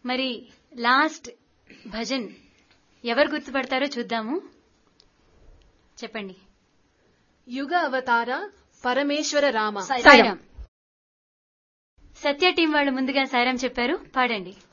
మరి లాస్ట్ భజన్ ఎవరు గుర్తుపడతారో చూద్దాము. చెప్పండి. యుగ అవతార పరమేశ్వర రామ. సాయిరాం. సత్య టీం వాళ్ళు ముందుగా సాయిరాం చెప్పారు, పాడండి.